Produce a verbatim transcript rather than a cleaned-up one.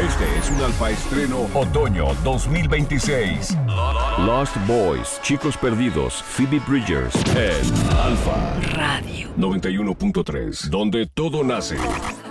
Este es un alfa estreno otoño dos mil veintiséis. Lost Boys, Chicos Perdidos, Phoebe Bridgers en Alfa Radio noventa y uno punto tres, donde todo nace.